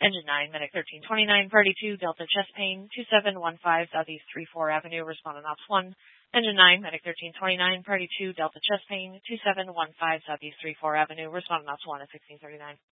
Engine 9, Medic 1329, Party 2, Delta Chest Pain, 2715 Southeast 34 Avenue, responding Ops 1. Engine 9, Medic 1329, Party 2, Delta Chest Pain, 2715 Southeast 34 Avenue, responding Ops 1 at 1639.